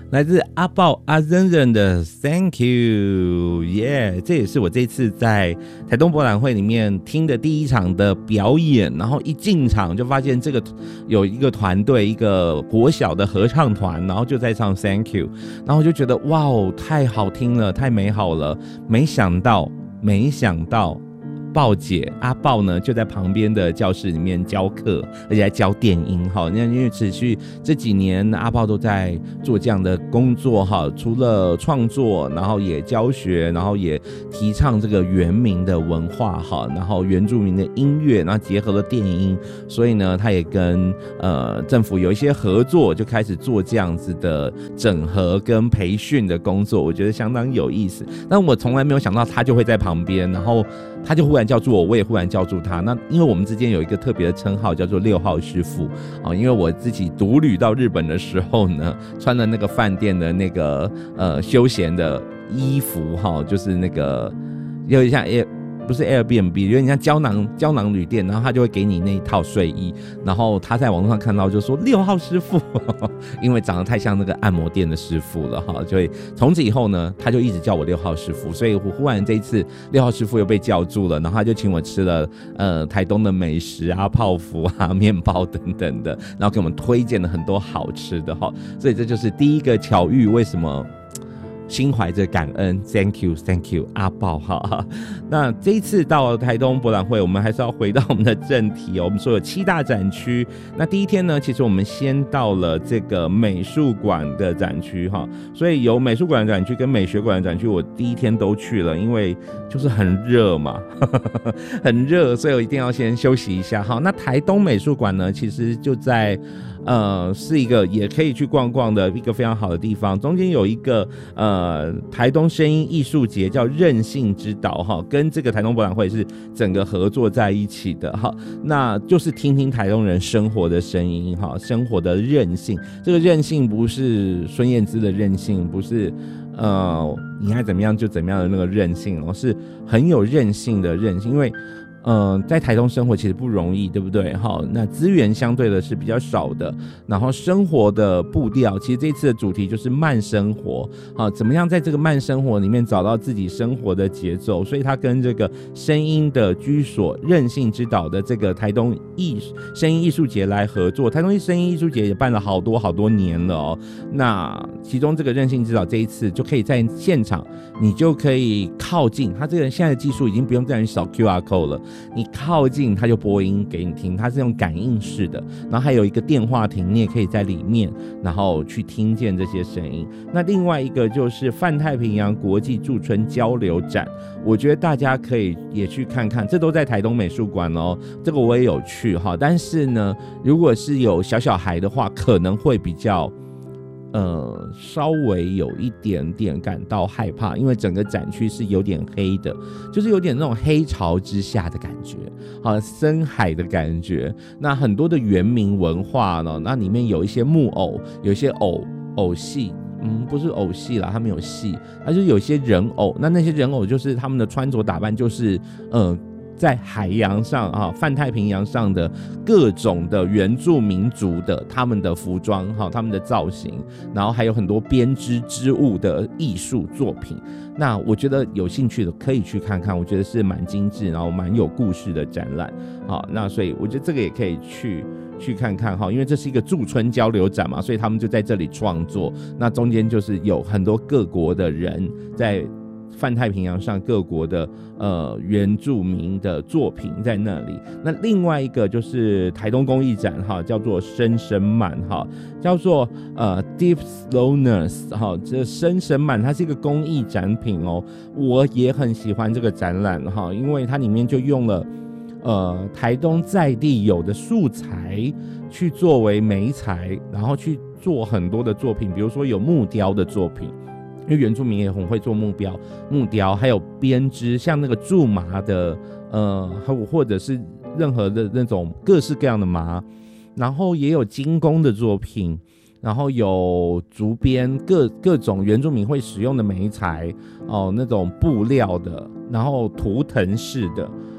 来自阿豹阿珍珍的 Thank You， 耶！这也是我这次在台东博览会里面听的第一场的表演，然后一进场就发现这个有一个团队，一个国小的合唱团，然后就在唱 Thank You， 然后就觉得哇哦，太好听了，太美好了，没想到。豹姐阿豹呢，就在旁边的教室里面教课，而且还教电音哈。因为持续这几年阿豹都在做这样的工作哈，除了创作，然后也教学，然后也提倡这个原民的文化哈，然后原住民的音乐，然后结合了电音，所以呢，他也跟政府有一些合作，就开始做这样子的整合跟培训的工作，我觉得相当有意思。但我从来没有想到他就会在旁边，然后他就忽然叫住我，我也忽然叫住他。那因为我们之间有一个特别的称号，叫做6号师傅啊。因为我自己独旅到日本的时候呢，穿了那个饭店的那个休闲的衣服哈，就是那个有点像不是 Airbnb， 有点像胶囊旅店，然后他就会给你那一套睡衣，然后他在网络上看到就说6号师傅，因为长得太像那个按摩店的师傅了哈，所以从此以后呢，他就一直叫我6号师傅，所以我忽然这一次6号师傅又被叫住了，然后他就请我吃了台东的美食啊、泡芙啊、面包等等的，然后给我们推荐了很多好吃的哈，所以这就是第一个巧遇，为什么心怀着感恩 ，Thank you， 阿豹哈。那这一次到台东博览会，我们还是要回到我们的正题哦。我们说有7大展区，那第一天呢，其实我们先到了这个美术馆的展区哈，所以有美术馆的展区跟美学馆的展区，我第一天都去了，因为就是很热嘛，很热，所以我一定要先休息一下。好，那台东美术馆呢，其实就在。是一个也可以去逛逛的一个非常好的地方。中间有一个台东声音艺术节叫韧性之岛哈，跟这个台东博览会是整个合作在一起的哈。那就是听听台东人生活的声音哈，生活的韧性。这个韧性不是孙燕姿的韧性，不是你爱怎么样就怎么样的那个韧性哦，是很有韧性的韧性，因为。在台东生活其实不容易，对不对？好，那资源相对的是比较少的，然后生活的步调，其实这一次的主题就是慢生活，好，怎么样在这个慢生活里面找到自己生活的节奏？所以它跟这个声音的居所韧性之岛的这个台东声音艺术节来合作，台东声音艺术节也办了好多年了哦。那其中这个韧性之岛这一次就可以在现场，你就可以靠近它，这个现在的技术已经不用再扫 QR code 了。你靠近它就播音给你听，它是用感应式的，然后还有一个电话亭，你也可以在里面然后去听见这些声音。那另外一个就是泛太平洋国际驻村交流展，我觉得大家可以也去看看，这都在台东美术馆哦，这个我也有去哈。但是呢，如果是有小孩的话，可能会比较稍微有一点点感到害怕，因为整个展区是有点黑的，就是有点那种黑潮之下的感觉，深海的感觉。那很多的原民文化呢，那里面有一些木偶，有一些偶戏。不是偶戏啦，他们有戏，它就有一些人偶。那些人偶就是他们的穿着打扮，就是在海洋上啊，泛太平洋上的各种的原住民族的他们的服装哈，他们的造型，然后还有很多编织织物的艺术作品。那我觉得有兴趣的可以去看看，我觉得是蛮精致，然后蛮有故事的展览。好，那所以我觉得这个也可以去看看哈，因为这是一个驻村交流展嘛，所以他们就在这里创作。那中间就是有很多各国的人在泛太平洋上各国的原住民的作品在那里。那另外一个就是台东工艺展哈，叫做深深慢哈，叫做Deep Slowness 哈，这深深慢它是一个工艺展品哦，我也很喜欢这个展览哈，因为它里面就用了台东在地有的素材去作为媒材，然后去做很多的作品，比如说有木雕的作品。因为原住民也很会做木雕，还有编织，像那个苎麻的，或者是任何的那种各式各样的麻，然后也有精工的作品，然后有竹编各种原住民会使用的媒材哦，那种布料的，然后图腾式的，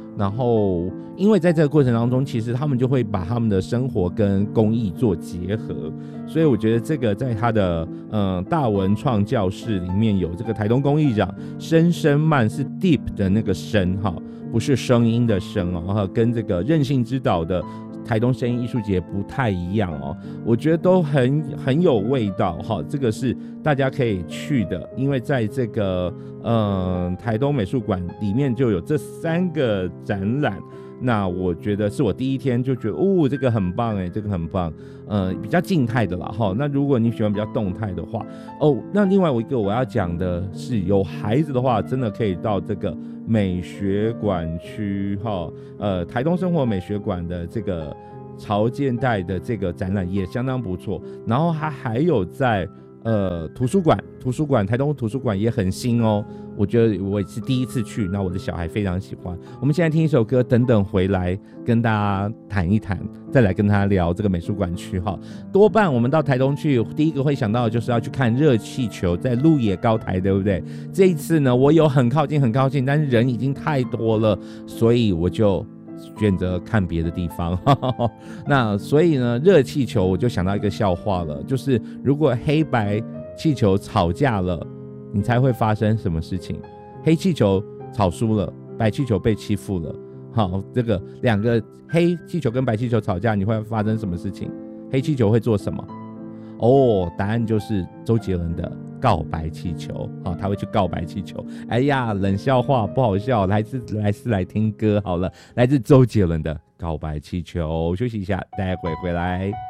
然后因为在这个过程当中，其实他们就会把他们的生活跟公益做结合，所以我觉得这个在他的大文创教室里面有这个台东公益长申生曼，是 deep 的那个声哈，不是声音的声哦，跟这个任性之岛的台东声音艺术节不太一样哦，我觉得都很有味道哈，这个是大家可以去的，因为在这个台东美术馆里面就有这3个展览。那我觉得是我第一天就觉得这个很棒这个很棒，比较静态的啦哈。那如果你喜欢比较动态的话，那另外一个我要讲的是，有孩子的话，真的可以到这个美学馆区哈，台东生活美学馆的这个潮间带的这个展览也相当不错。然后还有在图书馆台东图书馆也很新哦，我觉得我也是第一次去，那我的小孩非常喜欢。我们现在听一首歌，等等回来跟大家谈一谈，再来跟他聊这个美术馆区哈。多半我们到台东去，第一个会想到的就是要去看热气球在鹿野高台，对不对？这一次呢，我有很靠近，但是人已经太多了，所以我就选择看别的地方那所以呢，热气球我就想到一个笑话了，就是如果黑白气球吵架了，你猜会发生什么事情？黑气球吵输了，白气球被欺负了。好，这个2个黑气球跟白气球吵架，你会发生什么事情？黑气球会做什么？答案就是周杰伦的告白气球，他会去告白气球。哎呀，冷笑话不好笑，来听歌好了，来自周杰伦的告白气球。休息一下，待会回来。